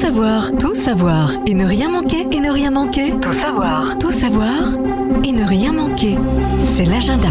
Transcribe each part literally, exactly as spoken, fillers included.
savoir, tout savoir et ne rien manquer, et ne rien manquer. Tout savoir, tout savoir et ne rien manquer. C'est l'agenda.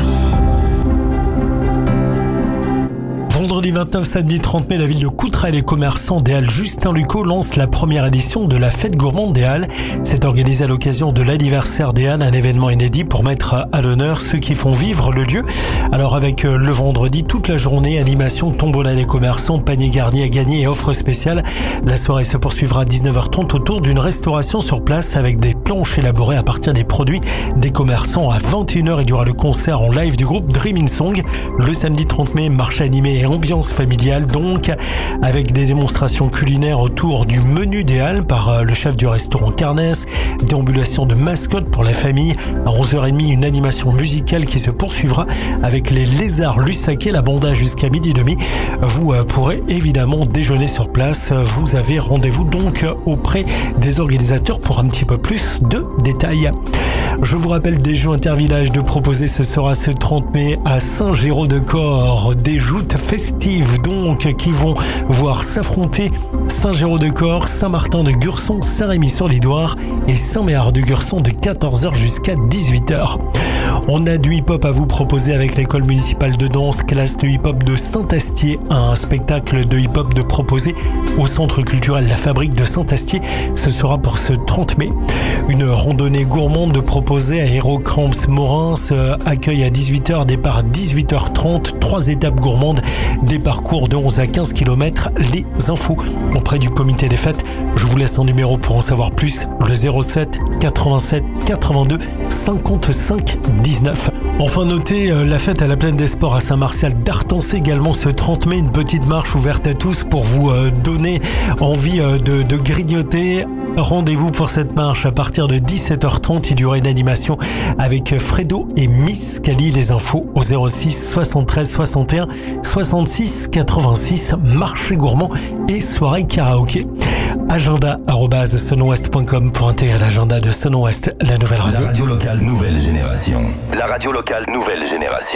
Vendredi vingt-neuf, samedi trente mai, la ville de Coutras et les commerçants des Halles Justin Lucot lancent la première édition de la fête gourmande des Halles. C'est organisé à l'occasion de l'anniversaire des Halles, un événement inédit pour mettre à l'honneur ceux qui font vivre le lieu. Alors avec le vendredi, toute la journée, animation, tombola des commerçants, panier garni à gagner et offres spéciales. La soirée se poursuivra à dix-neuf heures trente autour d'une restauration sur place avec des planches élaborées à partir des produits des commerçants. À vingt et une heures, il y aura le concert en live du groupe Dream in Song. Le samedi trente mai, marche animée et ambiance familiale donc, avec des démonstrations culinaires autour du menu des Halles par le chef du restaurant Carnès, déambulation de mascottes pour la famille. À onze heures trente, une animation musicale qui se poursuivra avec les lézards Lussaquet, la banda jusqu'à midi et demi. Vous pourrez évidemment déjeuner sur place. Vous avez rendez-vous donc auprès des organisateurs pour un petit peu plus de détails. Je vous rappelle des jeux intervillages de proposer, ce sera ce trente mai à Saint-Géraud-de-Corps. Des joutes festives donc qui vont voir s'affronter Saint-Géraud-de-Corps, Saint-Martin-de-Gurson, Saint-Rémy-sur-Lidoire et Saint-Méard-de-Gurson de quatorze heures jusqu'à dix-huit heures. On a du hip-hop à vous proposer avec l'école municipale de danse, classe de hip-hop de Saint-Astier, un spectacle de hip-hop de proposer au centre culturel La Fabrique de Saint-Astier. Ce sera pour ce trente mai. Une randonnée gourmande de proposer à Aérocramps Morins, euh, accueil à dix-huit heures, départ à dix-huit heures trente, trois étapes gourmandes, des parcours de onze à quinze kilomètres. Les infos auprès du comité des fêtes. Je vous laisse un numéro pour en savoir plus, le zéro sept quatre-vingt-sept quatre-vingt-deux cinquante-cinq dix-neuf. Enfin notez euh, la fête à la Plaine des Sports à Saint-Martial d'Artancé également ce trente mai, une petite marche ouverte à tous pour vous euh, donner envie euh, de, de grignoter. Rendez-vous pour cette marche à partir de dix-sept heures trente. Il y aura une animation avec Fredo et Miss Cali. Les infos au zéro six soixante-treize soixante et un soixante-six quatre-vingt-six. Marché gourmand et soirée karaoké. Agenda arobase sonouest point com pour intégrer l'agenda de Sonouest, la nouvelle radio. La radio locale nouvelle génération. La radio locale nouvelle génération.